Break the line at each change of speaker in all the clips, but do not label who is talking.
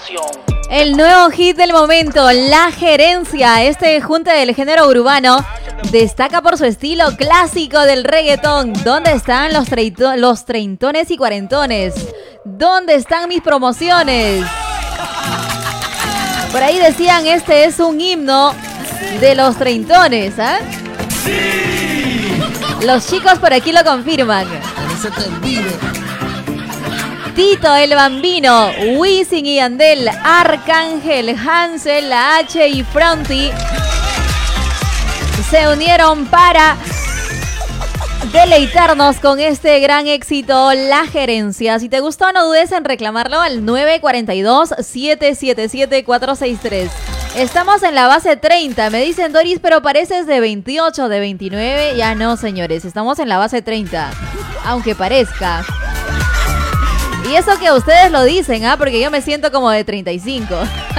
El nuevo hit del momento, La Gerencia. Este junte del género urbano destaca por su estilo clásico del reggaetón. ¿Dónde están los treintones y cuarentones? ¿Dónde están mis promociones? Por ahí decían, este es un himno de los treintones, ¿ah? ¡Sí! Los chicos por aquí lo confirman. Tito el Bambino, Wisin y Yandel, Arcángel, Hansel, La H y Fronty se unieron para deleitarnos con este gran éxito, La Gerencia. Si te gustó, no dudes en reclamarlo al 942-777-463. Estamos en la base 30. Me dicen, Doris, pero pareces de 28, de 29. Ya no, señores, estamos en la base 30. Aunque parezca. Y eso que ustedes lo dicen, porque yo me siento como de 35.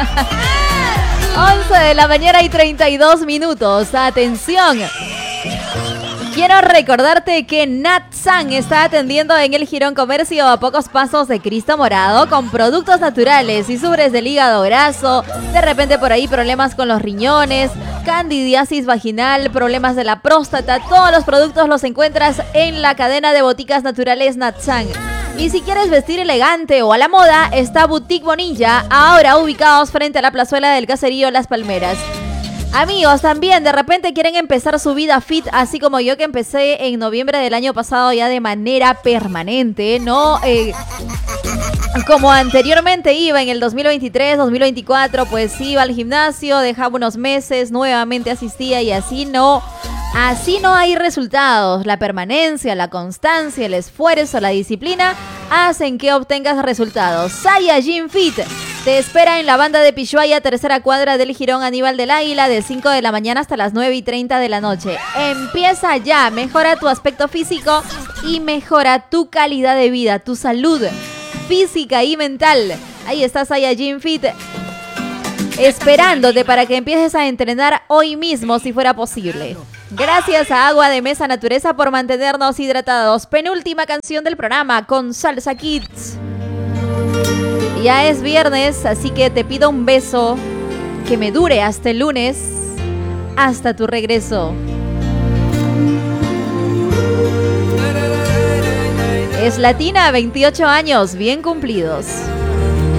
11 de la mañana y 32 minutos. Atención. Quiero recordarte que Natsan está atendiendo en el Jirón Comercio a pocos pasos de Cristo Morado con productos naturales y sobres del hígado graso, de repente por ahí problemas con los riñones, candidiasis vaginal, problemas de la próstata. Todos los productos los encuentras en la cadena de boticas naturales Natsan. Y si quieres vestir elegante o a la moda, está Boutique Bonilla, ahora ubicados frente a la plazuela del caserío Las Palmeras. Amigos, también de repente quieren empezar su vida fit, así como yo, que empecé en noviembre del año pasado ya de manera permanente, ¿no? Como anteriormente iba en el 2023, 2024, pues iba al gimnasio, dejaba unos meses, nuevamente asistía y así no hay resultados. La permanencia, la constancia, el esfuerzo, la disciplina hacen que obtengas resultados. Saiyajin Fit te espera en la banda de Pishuaya, tercera cuadra del Jirón Aníbal del Águila, de 5 de la mañana hasta las 9:30 de la noche. Empieza ya, mejora tu aspecto físico y mejora tu calidad de vida, tu salud física y mental. Ahí está Saiyajin Fit, esperándote para que empieces a entrenar hoy mismo si fuera posible. Gracias a Agua de Mesa Natureza por mantenernos hidratados. Penúltima canción del programa con Salsa Kids. Ya es viernes, así que te pido un beso que me dure hasta el lunes, hasta tu regreso. Es Latina, 28 años, bien cumplidos.